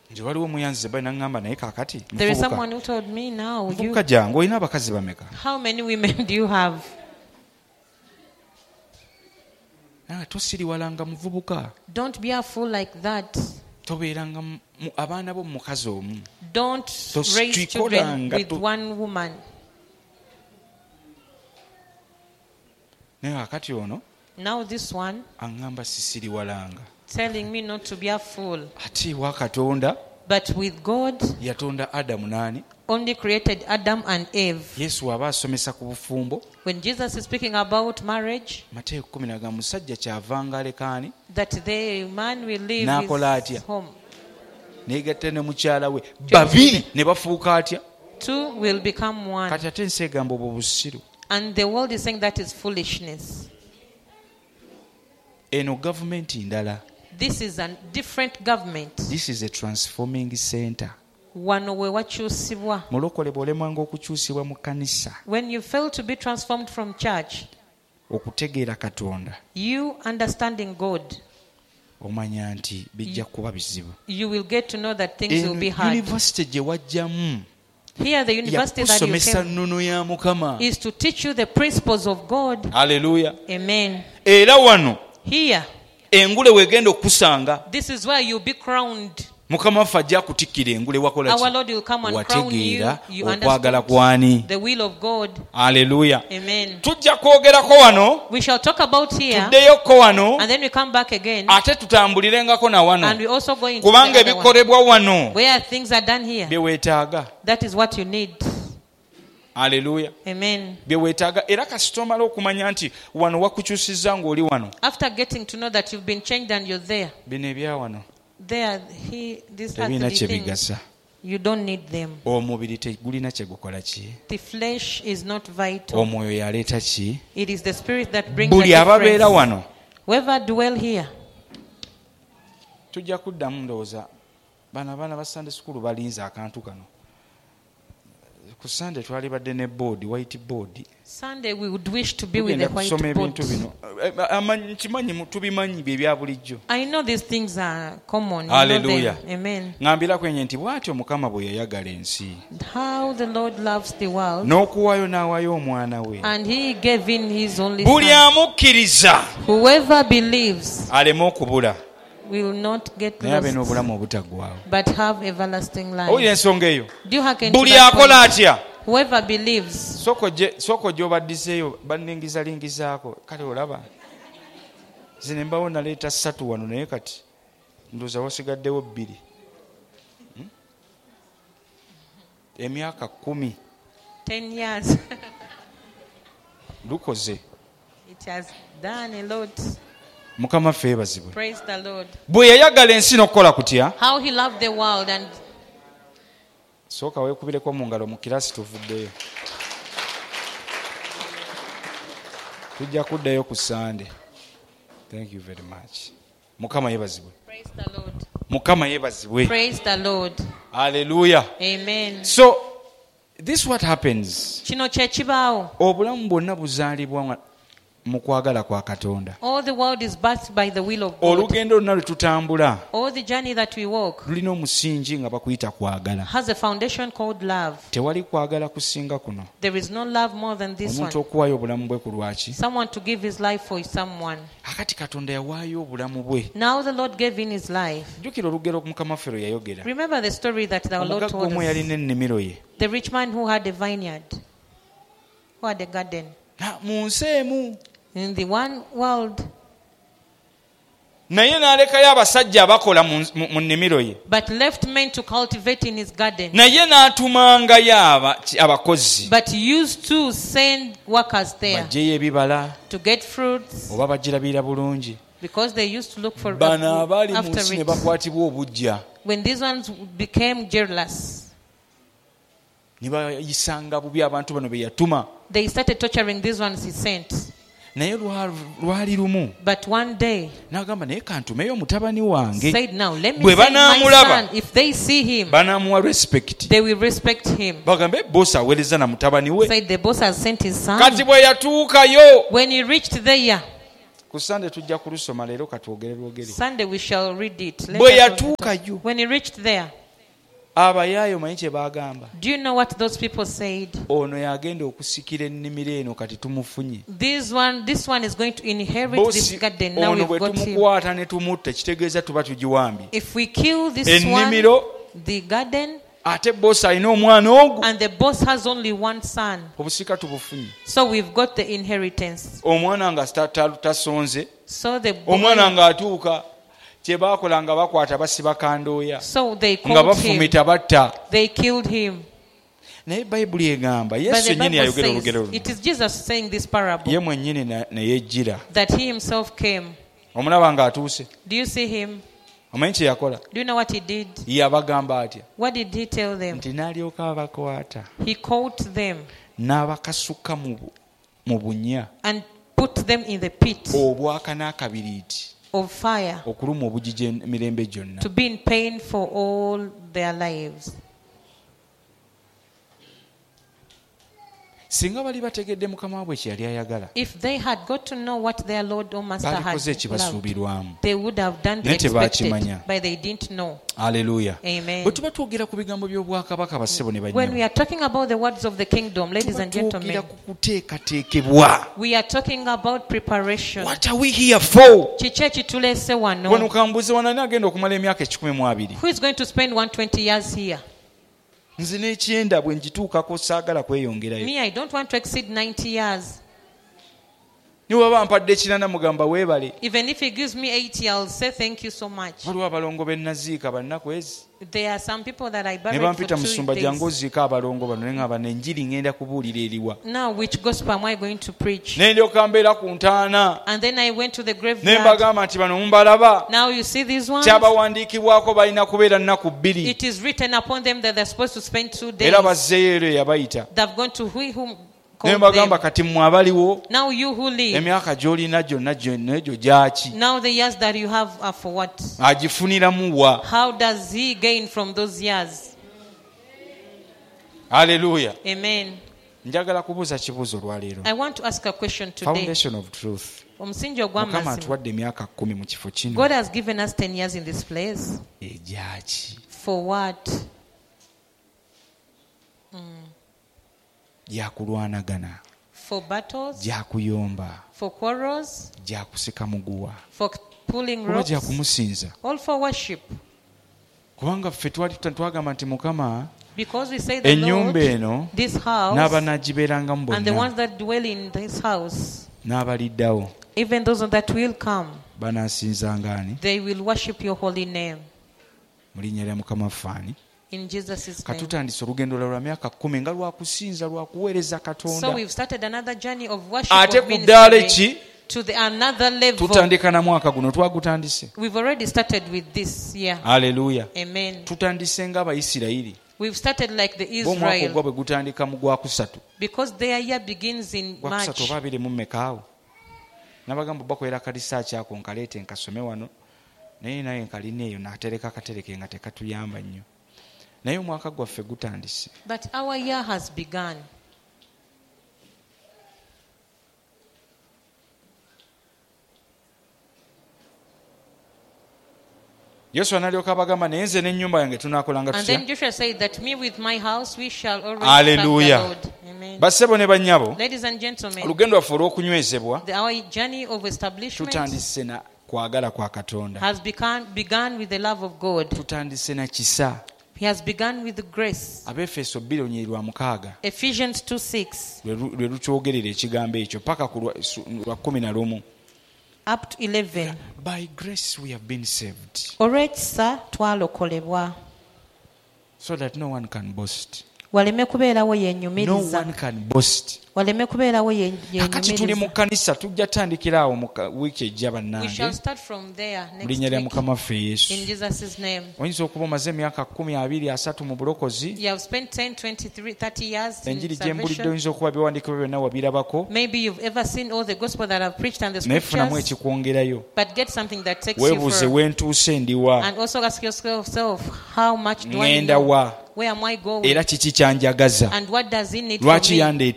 nje waliwo omuyanzize bali nangamba naye kakati There is someone who told me now, mufubuka jangu olina abakazi bameka? how many women do you have? Tosiriwalanga muvubuka. Don't be a fool like that. Tobeeranga abaana bo mukazi omu. Don't raise children with one woman. Naye akati ono Now this one aŋŋamba sisiriwalanga. telling me not to be a fool. Ate wa Katonda But with God, yatonda Adamu nani? only created Adam and Eve. Yesu aba asomesa ku bufumbo. When Jesus is speaking about marriage, Mateeka 10 musajja kyavanga alekaani that the man will leave n'akola atya? his home. Neegatta ne mukyala we babiri ne bafuuka atya? Two will become one. Kati ate ensi egamba obwo busiru. And the world is saying that is foolishness. Eno gavumenti ndala. This is a different government. This is a transforming center. Wano we wakyusibwa. Mulokole bw'olemwanga okukyusibwa mu kkanisa. When you fail to be transformed from church, okutegeera Katonda, you understanding God, omanya nti bijja kuba bizibu. you will get to know that things will be hard. University gye wajjamu Here, the university that you yakusomesa came nnono ya Mukama. is to teach you the principles of God. Hallelujah. Amen. Era wano Here, engule weegenda okusanga this is where you'll be crowned. Mukama waffe ajja kutikkira engule wakola Our ki? Lord will come and crown you. Wategeera You okwagala understand kwani. the will of God. Hallelujah. Amen. Tujja kwogerako wano, We shall talk about here, tuddeyoko wano, and then we come back again, ate tutambulirengako na and wano. we also go into Kubanga the other one, ebikolebwa wano where things are done here. bye weetaaga. That is what you need. Hallelujah. Amen. Bye weetaaga era kasita omala okumanya nti wano wakukyusizza ng'oli wano. After getting to know that you've been changed and you're there, Bino ebya wano these tebirina earthly kye things, bigasa. you don't need them. Omubiri tegulina kye gukola ki? The flesh is not vital. Omwoyo yaleeta ki? It is the spirit that brings Buli the ababeera difference. wano Whoever dwell here, tujja kuddamu ndowooza bano abaana ba Sunday school balinze akantu kano. Ku Sunday twali badde ne board, white board. Sunday we would wish to be with Tugenda the kusoma white ebintu bino. Nkimanyi tubimanyi bye bya bulijjo. I know these things are common. You know Hallelujah. them. Amen. Ngambira kwenye nti bw'atyo Mukama bwe yayagala ensi. How the Lord loves the world, N'okuwaayo n'awaayo omwana we. and He gave in His only Buli Son. amukkiriza Whoever believes aleme okubula will not get naye abe lost, n'obulamu obutaggwaawo. but have everlasting Owulira life. ensonga eyo? Do you hearken to Buli that akola point? atya? Whoever believes, Soko gy'obaddiseeyo baningizalingizaako kale olaba zino embawo naleeta 3 wano naye kati ndowooza wasigaddewo 2. Emyaka 10 10 years, lukoze. it has done a lot. Mukama ffe yeebazibwe. Praise the Lord. Bwe yayagala ensi n'okukola kutya? How He loved the world, and Sooka weekubireko mu ngalo mu kiraasi tuvuddeyo. Tujja kuddayo ku Sunday. Thank you very much. Mukama yeebazibwe. praise the Lord. Mukama yeebazibwe. Praise the Lord. Hallelujah. Amen. So this what happens. Kino kye kibaawo. Obulamu bwonna buzaalibwa mu kwagala kwa Katonda. All the world is birthed by the will of God. Olugendo lwonna lwe tutambula All the journey that we walk lulina omusingi nga bakuyita kwagala. has a foundation called love. Tewali kwagala kusinga kuno. There is no love more than this Omuntu one. okuwaayo obulamu bwe ku lwaki? Someone to give his life for someone. Akati Katonda yawaayo obulamu bwe. Now the Lord gave in His life. Jjukira olugero Mukama ffe lwe yayogera. Remember the story that our Lord Omugagga told omu us. yalina ennimiro ye. The rich man who had a vineyard, who had a garden. Mu nsi emu. In the one world, Naye n'alekayo abasajja abakola mu nnimiro ye. but left men to cultivate in his garden. Naye n'atumangayo abakozi. But used to send workers there Baggyeyo ebibala to get fruits, oba bagirabira bulungi. because they used to look for Bano abaali mu after nsi ne it. bakwatibwa obujja. When these ones became jealous, Ne bayisanga bubi abantu bano be yatuma. they started torturing these ones He sent. Naye lwali lumu But one day n'agamba naye kantumeyo mutabani wange. said, now let me Bwe send my banaamulaba, son. If they see him, banaamuwa respect. they will respect him. Bagambe bosi aweereza na mutabani we. Said the boss has sent his son. Kati bwe yatuukayo When he reached there, ku Sunday tujja kulusoma leero katwogere lwogere. Sunday we shall read it. Let Bwe us yatuuka yo when he reached there, abayaayo manyi kye baagamba. do you know what those people said? Ono yagenda okusikira ennimiro eno kati tumufunye. This one is going to inherit this Bosi garden. Now ono we've bwe got him. tumukwata ne tumutta kitegeeza tuba tugiwambye. If we kill this Ennimiro one, the garden, ate bosi alina omwana ogwo. and the boss has only one son, Obusika tubufunye. so we've got the inheritance. Omwana nga tasonze. So the Omwana boy, ng'atuuka kye baakola nga bakwata basiba kandooya. so they Nga called him. bafumita batta. They killed him. Naye Bayibuli egamba But Yesu the yennyini Bible yayogera olugero says, luno. it is Jesus saying this parable, Ye mwennyini ne yejjira. that he himself came. Omulaba ng'atuuse. Do you see him? Omanyi kye yakola? Do you know what he did? Yabagamba atya? What did he tell them? Nti n'alyoka abakwata. He caught them N'abakasuka mu bunya and put them in the pit obwaka n'akabiriiti of fire okuluma obugigi emirembe gyonna. to be in pain for all their lives. Singa bali bategedde mukama waabwe kye yali ayagala, If they had got to know what their Lord or Master had balikoze loved, ekibasuubirwamu. they would have done the Naye expected, tebaakimanya. but they didn't know. Aleluya. Amen. Bwe tuba twogera ku bigambo by'obwakabaka bassebo ne When bannyabo, we are talking about the words of the kingdom, ladies tuba and twogera gentlemen, ku kuteekateekebwa. we are talking about preparation. What are we here for? Kiki ekituleese Wano wano? kambuze wanani agenda okumala emyaka 12. Who is going to spend 120 years here? Nze n'ekyenda bwe ngituukako saagala kweyongerayo. Me, I don't want to exceed 90 years. Ne bw'aba mpadde ekirana mugamba weebale. Even if he gives me 80, I'll say thank you so much. Waliwo abalongo be naziika bannaku ezi. There are some people that I Ne buried for bampita 2 musumba jangu days. oziika abalongo bano ne ngamba n'enjiri ngenda kubuulira eriwa. Now, which gospel am I going to preach? Ne ndyoka mbeera ku ntaana. And then I went to the Ne graveyard. mbagamba nti bano mumbalaba. Now you see these ones? Kyabawandiikibwako balina kubeera nnaku 2. It is written upon them that they're supposed to spend 2 days. Era bazzeeyo ero yabayita. They've gone to whom Ne called mbagamba them. kati mmwe abaliwo Now you who live, emyaka gy'olina gyonna egyo gyaki? now the years that you have are for what? Agifuniramu wa? How does he gain from those years? Aleluya. Amen. Njagala kubuuza kibuuzo olwaleero. I want to ask a question today. Foundation of truth. Omusingi Mukama ogw'amazima. atuwadde emyaka 10 mu kifo kino. God has given us 10 years in this place. Egyaki? For what? Gyakulwanagana, For battles? gyakuyomba, For quarrels? gyakusika muguwa, For pulling oba ropes? gyakumusinza. All for worship. Kubanga ffe twali twagamba nti Mukama Because we say the ennyumba Lord, eno this house, n'abanaagibeerangamu and the bonna ones that dwell in this house, n'abaliddawo even those that will come, banaasinzanga ani? they will worship your holy name. Mu linnya lya Mukama ffaani. In Jesus' name. Katutandise olugendo lwa myaka 10 nga lwakusinza lwakuweereza So Katonda. we've started another journey of worship, Ate of ku ddaala ministry, eki to the another level. tutandika na mwaka guno twagutandise. We've already started with this year. Aleluya. Amen. Tutandise ng'Abayisirayiri. We've started like the Omwaka ogwa Israel, bwe gutandika mu Gwakusatu. because their year begins in Gwakusatu March. oba 24 nabagamba bakolera kalisaaki ako nkaleete nkasome wano naye nkalina eyo n'atereka akatereke nga tekatuyamba nnyo, naye omwaka gwaffe gutandise. But our year has begun. Yesu analyoka abagamba naye nze n'ennyumba yange tunaakolanga And tutya? then Joshua said that me with my house we shall always Hallelujah. serve the Lord. Amen. Bassebo ne bannyabo, Ladies and gentlemen, olugendo lwaffe olw'okunywezebwa our journey of establishment tutandise na kwagala kwa Katonda. has begun with the love of God. Tutandise na kisa. He has begun with grace. Abefeso 2:6 Ephesians 2:6 lwe lukyogerera ekigambo ekyo paka ku lwa 11. up to 11. By grace we have been saved, Olw'ekisa twalokolebwa, so that no one can boast. waleme kubeerawo No yeenyumiriza, one can boast. waleme kubeerawo Akati tuli mu yeenyumiriza. kkanisa tujja tandikira awo mu wiiki ejja We shall bannange start from there mu next linnya lya week Mukama waffe Yesu. in Jesus' name. Oyinza okuba omaze emyaka 10, 20, 30 mu bulokozi. You have spent 10, 23, 30 years in Enjiri gye mbulidde salvation. oyinza okuba biwandiikibwa byonna wabirabako, Maybe you've ever seen all the gospel that I've preached and the naye funamu scriptures, ekikwongerayo. but get something that takes you Weebuuze further. wentuuse ndiwa, And also ask yourself, how much do I ŋŋenda know? wa, Where am I going? era kiki kyanjagaza, And what does he need lwaki from me? yandeeta wano.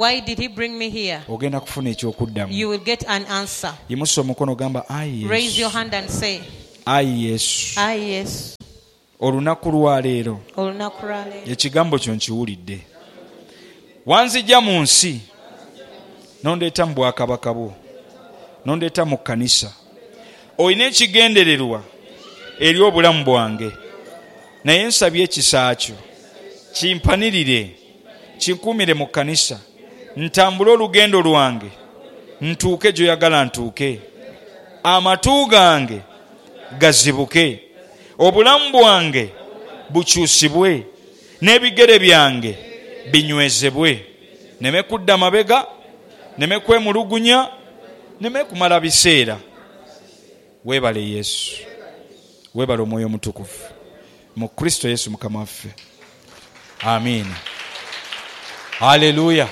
why did he bring me here? ogenda kufuna ekyokuddamu. You will get an answer. Yimusa omukono gamba ayi Raise your Yesu, hand and say, ayi Yesu. Aye, yes. Olunaku lwa leero Olunaku lwa leero. ekigambo kyo nkiwulidde. Wanzijja mu nsi nondeeta mu bwakabaka bwo, nondeeta mu kkanisa. Olina ekigendererwa eri obulamu bwange, naye nsabye ekisa kyo kimpanirire, kinkuumire mu kkanisa, ntambule olugendo lwange, ntuuke gy'oyagala ntuuke, amatu gange gazibuke, obulamu bwange bukyusibwe, n'ebigere byange binywezebwe, neme kudda mabega, neme kwemulugunya, neme kumala biseera. Weebale Yesu, weebale Omwoyo Mutukuvu mu Kristo Yesu Mukama waffe. Amiina. Haleluya,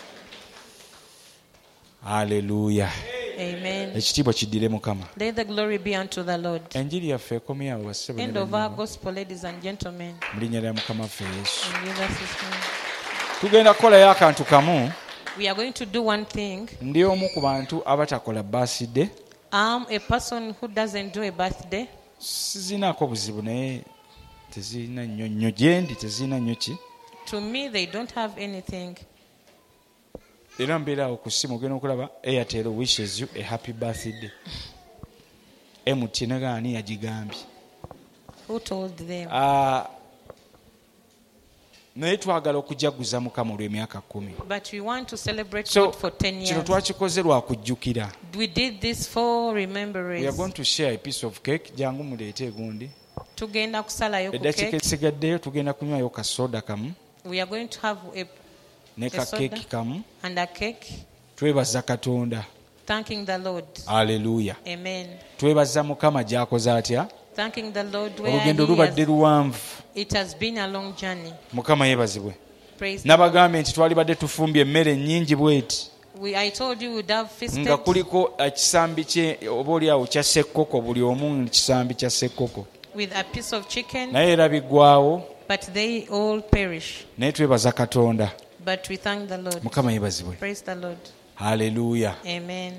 haleluya. Amen. Ekitiibwa kiddire Mukama. Let the glory be unto the Lord. Enjiri yaffe ekomyawo bassebo End ne of our bannange. gospel, ladies and gentlemen. Mu linnya lya Mukama waffe Yesu. In Jesus' name. Tugenda kukolayo akantu kamu. We are going to do one thing. Ndi omu ku bantu abatakola birthday. I'm a person who doesn't do a birthday. Sizinaako buzibu naye tezirina nnyo gyendi, tezirina nnyo ki. To me, they don't have anything. Era mbeeraawo ku ssimu ogenda okulaba Airtel wishes you a happy birthday. MTN gaani yagigambye. Who told them? Naye twagala okujaguza Mukama olw'emyaka 10. But we want to celebrate So God for 10 kino years. twakikoze lwa kujjukira. We did this for We are remembrance. going to share a piece of cake. Jangu muleete egundi. Tugenda kusalayo ku Eddakiika cake. esigaddeyo tugenda kunywayo kasoda kamu We are going to have ne A ka soda. cake kamu. and a cake, Twebaza Katonda. thanking the Lord. Haleluya. Amen. Twebaza Mukama gy'akoze atya. Thanking the Lord where Olugendo he lubadde has, luwanvu. it has been a long journey. Mukama yeebazibwe. Praise the Lord. Nabagambye nti twalibadde tufumbye emmere nnyingi bweti I told you we'd have feasted nga kuliko ekisambi kye oba oliawo kya ssekkoko, buli omu kisambi kya ssekkoko, with a piece of chicken, naye era biggwawo. but they all perish. Naye twebaza Katonda. But we thank the Lord. Mukama yeebazibwe. Praise the Lord. Haleluya. Amen.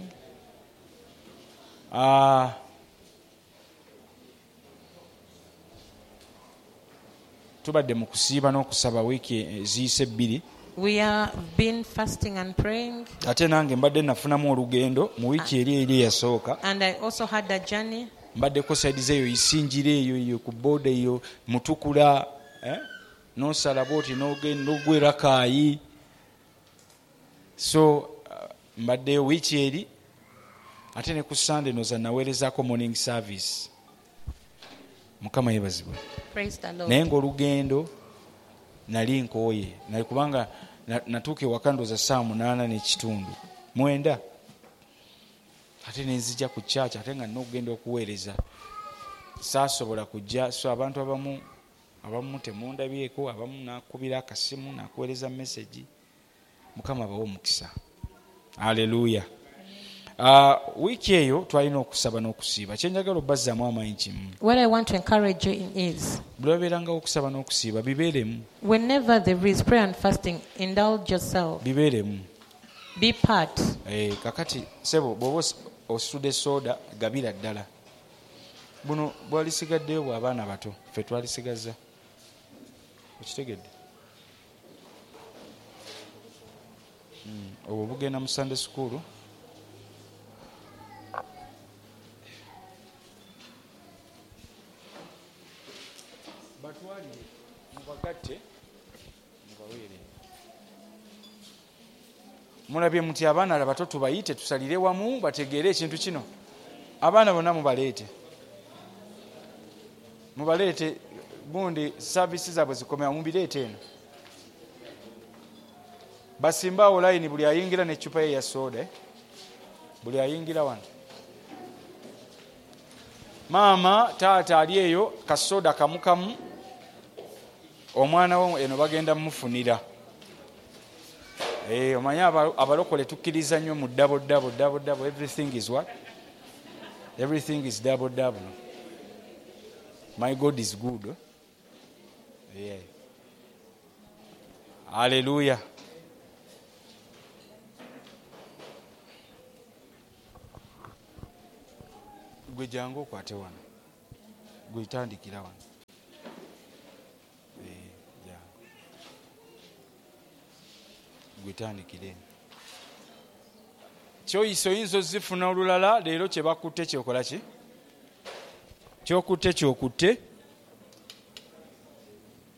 Tubadde mu kusiiba n'okusaba wiiki eziyise 2. We have been fasting and praying, Ate nange mbadde nafunamu olugendo mu wiiki eri eyasooka. and I also had a journey. Mbaddeko saidi eyo Isinjira eyo ku booda eyo Mutukula, n'osala bwoti n'ogenda n'ogwera Kaayi. So mbaddeyo wiiki eri, ate ne ku Sunday noza naweerezaako morning service. Mukama yeebazibwe. Praise the Lord. Naye ng'olugendo nali nkooye, nali kubanga natuuka ewaka ndooza 8:30, ate ne nzija ku church ate nga n'okugenda okuweereza. Saasobola kujja, so abantu abamu temundabyeko, abamu nakubira akasimu nakuweereza message. Mukama abawe omukisa. Haleluya. Wiiki eyo twalina okusaba n'okusiiba. Kyenjagala obbazaamu amaanyi kimu. What I want to encourage you in is, Bwe babeerangawo okusaba n'okusiiba bibeeremu. whenever there is prayer and fasting, indulge yourself. Bibeeremu. Be part. Kakati sebo bw'oba ositudde soda gabira ddala. Buno bwalisigaddeyo bw'abaana bato, ffe twalisigaza. Okitegedde? Obwo bugenda mu Sunday school. Batwalire mubagatte mubaweere. Mulabye muti abaana abato tubayite tusalire wamu bategeere ekintu kino. Abaana bonna mubaleete gundi services zaabwe zikomera mubireete eno. Basimbaawo layini buli ayingira n'eccupa ye ya soda. Buli ayingira wano. Maama taata ali eyo kasoda kamukamu. Omwana wo eno bagenda mufunira. Omanyi abalokole tukkiriza nnyo mu double. Everything is what? Everything is double. My God is good. Yeah. Hallelujah. gwe jangu okwate wano, gwe tandikira wano. Jangu gwe tandikire eno. Kyoyiso oyinza ozifuna olulala. Leero kye bakutte kyokola ki? Kyokutte kyokutte